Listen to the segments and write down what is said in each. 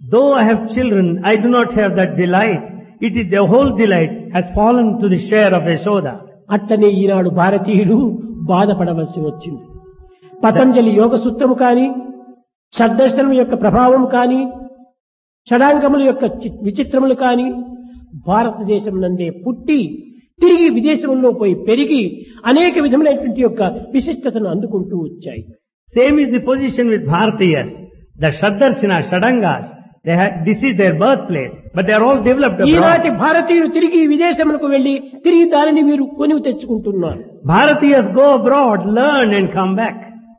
Though I have children, I do not have that delight. It is the whole delight has fallen to the share of Yashoda. అట్లనే ఈనాడు భారతీయులు బాధపడవలసి వచ్చింది. పతంజలి యోగ సూత్రము కాని, షడ్దర్శనం యొక్క ప్రభావం కాని, షడాంగముల యొక్క విచిత్రములు కాని భారతదేశం నందే పుట్టి తిరిగి విదేశంలో పోయి పెరిగి అనేక విధములైనటువంటి యొక్క విశిష్టతను అందుకుంటూ వచ్చాయి. Same is the position with Bharatiyas. The Shaddarshana, Shadangas, this is their birthplace, but they are all developed abroad. ఈనాటి భారతీయులు తిరిగి విదేశములకు వెళ్లి తిరిగి దానిని మీరు కొనివి తెచ్చుకుంటున్నారు. Bharatiyas go abroad, learn and come back.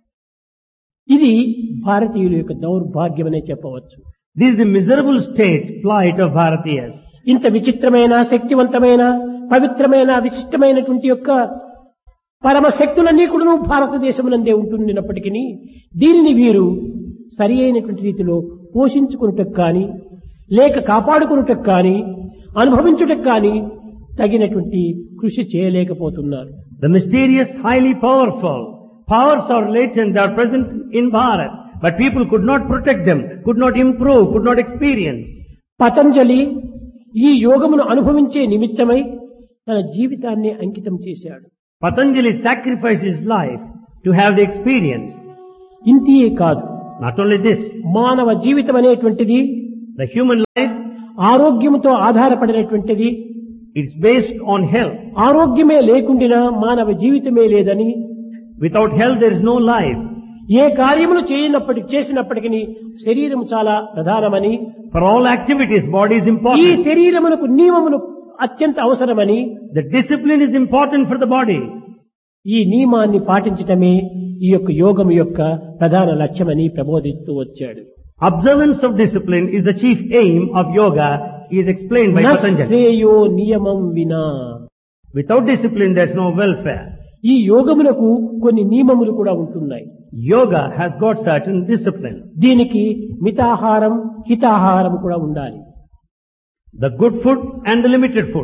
ఇది భారతీయుల యొక్క దౌర్భాగ్యమనే చెప్పవచ్చు. This is the miserable state, plight of Bharatiyas. ఇంత విచిత్రమైన, శక్తివంతమైన, పవిత్రమైన, విశిష్టమైనటువంటి యొక్క పరమ శక్తులన్నీ కూడా భారతదేశమునందే ఉంటున్నప్పటికీ దీనిని వీరు సరి అయినటువంటి రీతిలో పోషించుకున్నటకు కానీ, లేక కాపాడుకున్నటకు కానీ, అనుభవించుటకు కానీ తగినటువంటి కృషి చేయలేకపోతున్నారు. The mysterious, highly powerful powers are latent, they are present in Bharat, but people could not protect them, could not improve, could not experience. Patanjali ఈ యోగమును అనుభవించే నిమిత్తమై తన జీవితాన్ని అంకితం చేశాడు. Patanjali sacrificed his life to have the experience. ఇంతియే కాదు, Not only this, మానవ జీవితం అనేటువంటిది the human life, ఆరోగ్యముతో ఆధారపడినటువంటిది. it's based on health. ఆరోగ్యమే లేకుండినా మానవ జీవితమే లేదని, Without health there is no life. ఏ కార్యములు చేసినప్పటికీ శరీరం చాలా ప్రధానమని, For all activities, body is ఈ important. శరీరమునకు నియమములు అత్యంత అవసరమని, The discipline is important for the body. ఈ నియమాన్ని పాటించటమే ఈ యొక్క యోగము యొక్క ప్రధాన లక్ష్యమని ప్రబోధిస్తూ వచ్చాడు. Observance of discipline is the chief aim of yoga, is explained by Patanjali. నశ్రేయో నియమం వినా. Without discipline there is no welfare. ఈ యోగమునకు కొన్ని నియమములు కూడా ఉంటున్నాయి. Yoga has got certain discipline. దీనికి మితాహారం, హితాహారం కూడా ఉండాలి. The good food and the limited food.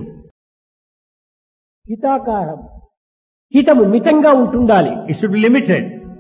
హితాకారం, హితము మితంగా ఉంటుండాలి. It should be limited.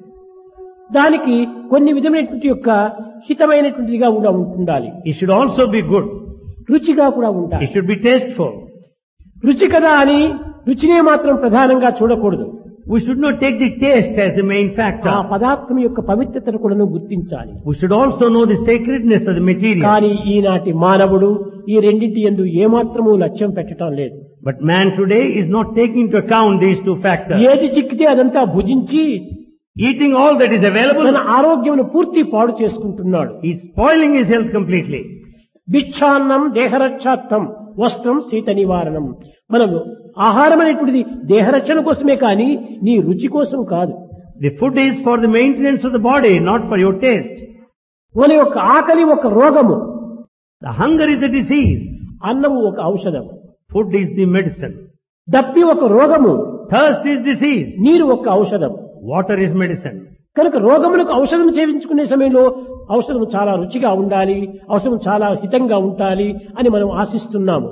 దానికి కొన్ని విధమైనటువంటి యొక్క హితమైనటువంటిదిగా కూడా ఉంటుండాలి. It should also be good. రుచిగా కూడా It ఉండాలి. should be tasteful. రుచి కదా అని రుచినే మాత్రం ప్రధానంగా చూడకూడదు. We should not take the taste as the main ఆ factor. పదార్థం యొక్క పవిత్రతను కూడా గుర్తించాలి. We should also know the sacredness of the material. కానీ ఈనాటి మానవుడు ఈ రెండింటి యందు ఏమాత్రము లక్ష్యం పెట్టడం లేదు. But man today is not taking into account these two factors. ఏది చిక్కితే అదంతా భుజించి Eating all that is available, తన ఆరోగ్యమును పూర్తి పాడు చేసుకుంటున్నాడు. he is spoiling his health completely. భిక్షాన్నం దేహరక్షార్థం, వస్త్రం శీత నివారణం. మనము ఆహారం అనేటువంటిది దేహరక్షణ కోసమే కానీ నీ రుచి కోసం కాదు. The food is for the maintenance of the body, not for your taste. మన యొక్క ఆకలి ఒక రోగము, The hunger is a disease. అన్నము ఒక ఔషధం. Food is the medicine. దప్పి ఒక రోగము, Thirst is disease. నీరు ఒక ఔషధం. Water is medicine. కనుక రోగములకు ఔషధం సేవించుకునే సమయంలో ఔషధం చాలా రుచిగా ఉండాలి, ఔషధం చాలా హితంగా ఉండాలి అని మనం ఆశిస్తున్నాము.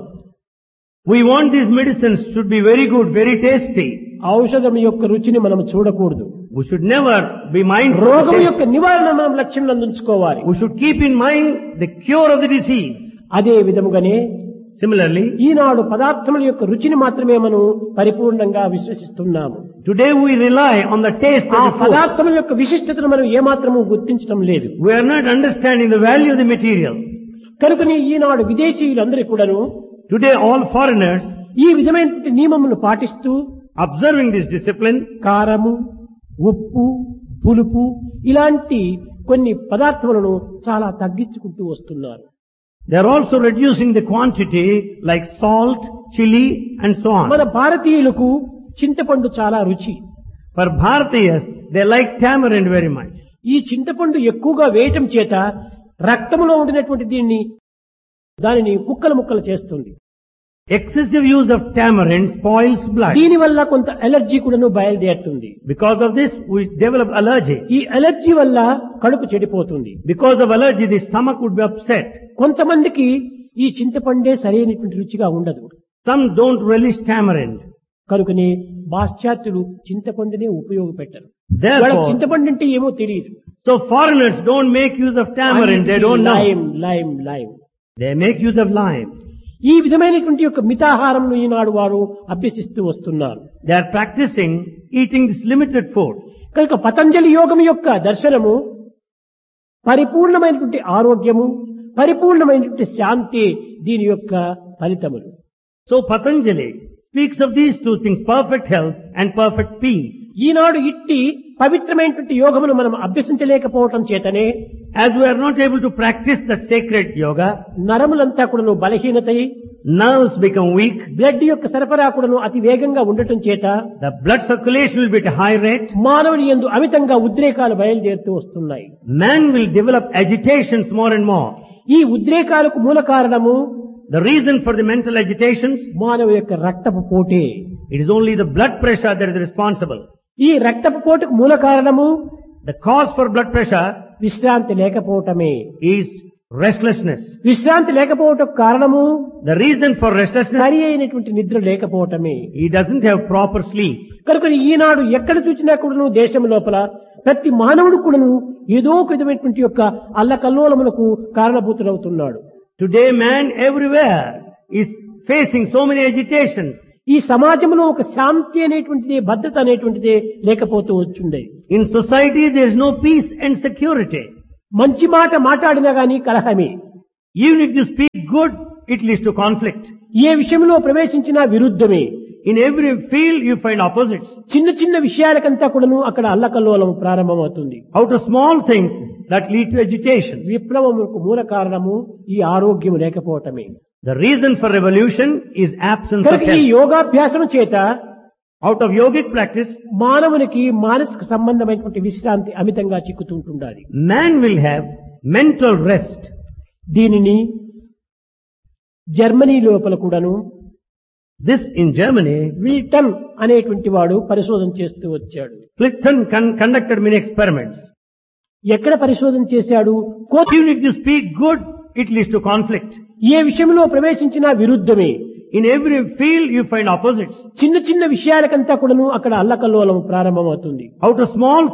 We want these medicines should be very good, very tasty. ఔషధం యొక్క రుచిని మనం చూడకూడదు. We should never be mindful of రోగం taste. యొక్క నివారణ మనం లక్ష్యం నందుంచుకోవాలి. We should keep in mind the cure of the disease. అదే విధముగానే Similarly, ఈనాడు పదార్థముల యొక్క రుచిని మాత్రమే మనం పరిపూర్ణంగా విశ్వసిస్తున్నాము. today we rely on the taste ఆ of the food. పదార్థముల యొక్క విశిష్టతను మనం ఏమాత్రము గుర్తించడం లేదు. We are not understanding the value of the material. కనుకని ఈనాడు విదేశీయులందరూ కూడాను Today all foreigners, ఈ విధమైన నియమములను పాటిస్తూ observing this discipline, కారము, ఉప్పు, పులుపు ఇలాంటి కొన్ని పదార్థములను చాలా తగ్గించుకుంటూ వస్తున్నారు. they are also reducing the quantity like salt, chili and so మన on. భారతీయులకు చింతపండు చాలా రుచి. For Bharatiyas, they like tamarind very much. ఈ చింతపండు ఎక్కువగా వేయటం చేత రక్తములో ఉండినటువంటి దానిని ముక్కలు ముక్కలు చేస్తుంది. Excessive use of tamarind spoils blood. దీని వల్ల కొంత అలర్జీ కూడాను బయలుదేరుతుంది. Because of this, we develop allergy. ఈ అలర్జీ వల్ల కడుపు చెడిపోతుంది. Because of allergy, the stomach would be upset. కొంతమందికి ఈ చింతపండే సరైనటువంటి రుచిగా ఉండదు. Some don't relish tamarind. కనుకనే పాశ్చాత్యులు చింతపండునే ఉపయోగపెట్టరు. Therefore, వాళ్ళకి చింతపండు అంటే ఏమో తెలియదు. So foreigners don't make use of tamarind, they don't know. Lime They make use of lime. ఈ విధమైనటువంటి యొక్క మితాహారంను ఈనాడు వారు అభ్యసిస్తూ వస్తున్నారు. They are practicing eating this limited food. కనుక పతంజలి యోగం యొక్క దర్శనము పరిపూర్ణమైనటువంటి ఆరోగ్యము, పరిపూర్ణమైనటువంటి శాంతి దీని యొక్క ఫలితములు. So Patanjali speaks of these two things, perfect health and perfect peace. ఈనాడు ఇట్టి పవిత్రమైనటువంటి యోగమును మనం అభ్యసించలేకపోవటం చేతనే As we are not able to practice that sacred yoga, నరములంతా కూడాను బలహీనతై, nerves become weak, బ్లడ్ యొక్క సరఫరా కూడాను అతి వేగంగా ఉండటం చేత the blood circulation will be at a high rate, మానవుని యందు అమితంగా ఉద్రేకాలు బయలుదేరుతూ వస్తున్నాయి. man will develop agitations more and more. ఈ ఉద్రేకాలకు మూల కారణము The reason for the mental agitations, మానవ యొక్క రక్తపు పోటే. it is only the blood pressure that is responsible. ఈ రక్తపు పోటుకు మూల కారణము The cause for blood pressure విశ్రాంతి లేకపోవటమే. is restlessness. విశ్రాంతి లేకపోవటం కారణము The reason for restlessness, సరి అయినటువంటి నిద్ర లేకపోవటమే. he doesn't have proper sleep. కనుక ఈనాడు ఎక్కడ చూసినా కూడాను దేశం లోపల ప్రతి మానవుడు కూడాను ఏదో ఒక విధమైనటువంటి యొక్క అల్లకల్లోలములకు కారణభూతుడవుతున్నాడు. Today man everywhere is facing so many agitations. ఈ సమాజంలో ఒక శాంతి అనేటువంటిది, భద్రత అనేటువంటిది లేకపోతూ వచ్చింది. In society there is no peace and security. మంచి మాట మాట్లాడినా గాని కలహమే. Even if you speak good, it leads to conflict. ఏ విషయంలో ప్రవేశించినా విరుద్ధమే. In every field you find opposites. చిన్న చిన్న విషయాలకంతా కూడాను అక్కడ అల్లకల్లోలం ప్రారంభమవుతుంది. Out of small things that lead to agitation. విప్లవములకు మూల కారణము ఈ ఆరోగ్యం లేకపోవటమే. The reason for revolution is absence of కనుక ఈ health. యోగాభ్యాసం చేత Out of yogic practice, మానవునికి మానసిక సంబంధమైనటువంటి విశ్రాంతి అమితంగా చిక్కుతుంటుండాలి. man will have mental rest. దీనిని జర్మనీ లోపల కూడాను This in Germany, విల్టన్ అనేటువంటి వాడు పరిశోధన చేస్తూ వచ్చాడు. Plichten conducted many experiments. ఎక్కడ పరిశోధన చేశాడు? Even if you speak good, it leads to conflict. ఏ విషయంలో ప్రవేశించినా విరుద్ధమే. In every field you find opposites. చిన్న చిన్న విషయాలకంతా కూడాను అక్కడ అల్లకల్లోలం ప్రారంభమవుతుంది. Out of small